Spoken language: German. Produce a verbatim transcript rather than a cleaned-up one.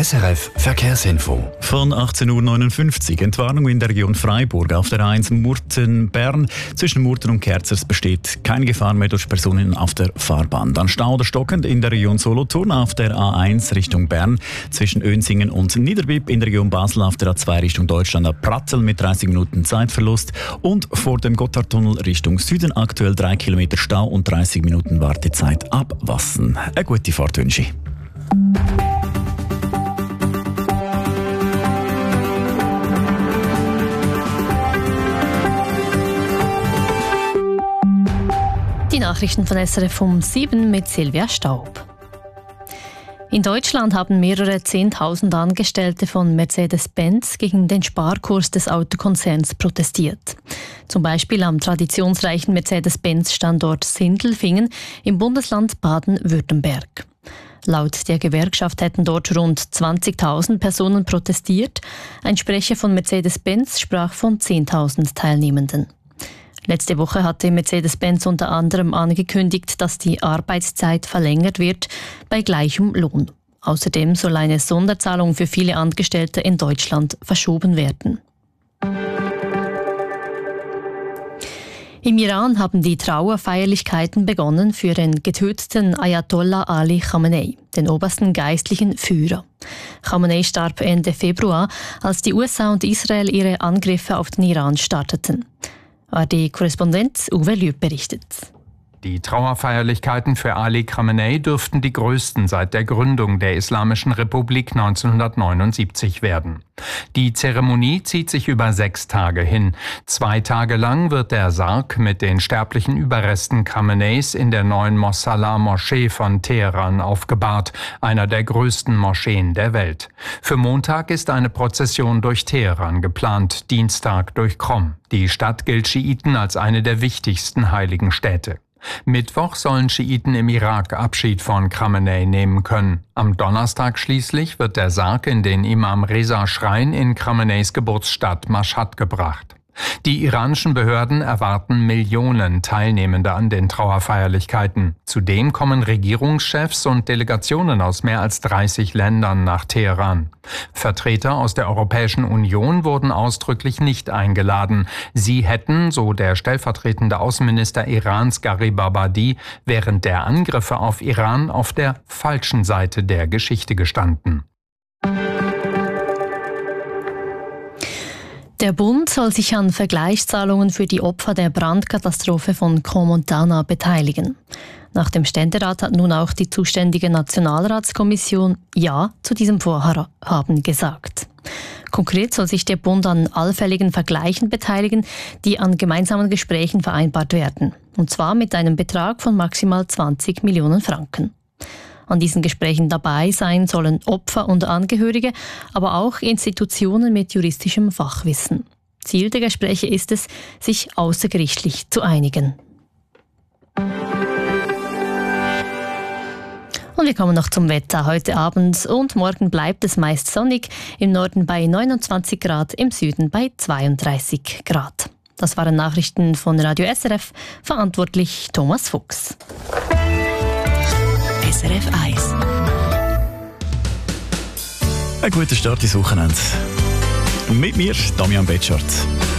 S R F Verkehrsinfo. Von achtzehn Uhr neunundfünfzig. Entwarnung in der Region Freiburg auf der A eins Murten-Bern. Zwischen Murten und Kerzers besteht keine Gefahr mehr durch Personen auf der Fahrbahn. Dann Stau oder stockend in der Region Solothurn auf der A eins Richtung Bern. Zwischen Önsingen und Niederbipp in der Region Basel auf der A zwei Richtung Deutschland ab Pratzel mit dreißig Minuten Zeitverlust. Und vor dem Gotthardtunnel Richtung Süden aktuell drei Kilometer Stau und dreißig Minuten Wartezeit ab Wassen. Eine gute Fahrt wünsche ich. Die Nachrichten von S R F um sieben mit Silvia Staub. In Deutschland haben mehrere Zehntausend Angestellte von Mercedes-Benz gegen den Sparkurs des Autokonzerns protestiert. Zum Beispiel am traditionsreichen Mercedes-Benz-Standort Sindelfingen im Bundesland Baden-Württemberg. Laut der Gewerkschaft hätten dort rund zwanzigtausend Personen protestiert. Ein Sprecher von Mercedes-Benz sprach von zehntausend Teilnehmenden. Letzte Woche hatte Mercedes-Benz unter anderem angekündigt, dass die Arbeitszeit verlängert wird bei gleichem Lohn. Außerdem soll eine Sonderzahlung für viele Angestellte in Deutschland verschoben werden. Im Iran haben die Trauerfeierlichkeiten begonnen für den getöteten Ayatollah Ali Khamenei, den obersten geistlichen Führer. Khamenei starb Ende Februar, als die U S A und Israel ihre Angriffe auf den Iran starteten. A R D-Korrespondent Uwe Lüb berichtet. Die Trauerfeierlichkeiten für Ali Khamenei dürften die größten seit der Gründung der Islamischen Republik neunzehnhundertneunundsiebzig werden. Die Zeremonie zieht sich über sechs Tage hin. Zwei Tage lang wird der Sarg mit den sterblichen Überresten Khameneis in der neuen Mossallah-Moschee von Teheran aufgebahrt, einer der größten Moscheen der Welt. Für Montag ist eine Prozession durch Teheran geplant, Dienstag durch Qom. Die Stadt gilt Schiiten als eine der wichtigsten heiligen Städte. Mittwoch sollen Schiiten im Irak Abschied von Khamenei nehmen können. Am Donnerstag schließlich wird der Sarg in den Imam Reza Schrein in Khameneis Geburtsstadt Mashhad gebracht. Die iranischen Behörden erwarten Millionen Teilnehmende an den Trauerfeierlichkeiten. Zudem kommen Regierungschefs und Delegationen aus mehr als dreißig Ländern nach Teheran. Vertreter aus der Europäischen Union wurden ausdrücklich nicht eingeladen. Sie hätten, so der stellvertretende Außenminister Irans Garibabadi, während der Angriffe auf Iran auf der falschen Seite der Geschichte gestanden. Der Bund soll sich an Vergleichszahlungen für die Opfer der Brandkatastrophe von Crans-Montana beteiligen. Nach dem Ständerat hat nun auch die zuständige Nationalratskommission Ja zu diesem Vorhaben gesagt. Konkret soll sich der Bund an allfälligen Vergleichen beteiligen, die an gemeinsamen Gesprächen vereinbart werden. Und zwar mit einem Betrag von maximal zwanzig Millionen Franken. An diesen Gesprächen dabei sein sollen Opfer und Angehörige, aber auch Institutionen mit juristischem Fachwissen. Ziel der Gespräche ist es, sich außergerichtlich zu einigen. Und wir kommen noch zum Wetter. Heute Abend und morgen bleibt es meist sonnig, im Norden bei neunundzwanzig Grad, im Süden bei zweiunddreißig Grad. Das waren Nachrichten von Radio S R F, verantwortlich Thomas Fuchs. S R F eins. Ein guter Start ins Wochenende. Mit mir, Damian Betschart.